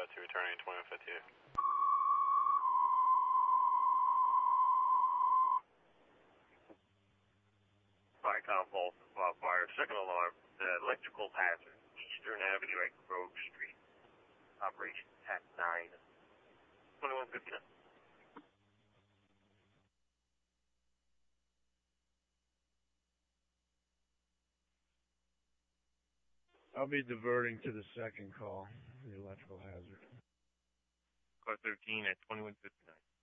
to returning 2158. Vicom Pulse, fire, second alarm, electrical hazard, Eastern Avenue at Grove Street. Operation TAC 9, 2159. I'll be diverting to the second call, the electrical hazard. Car 13 at 2159.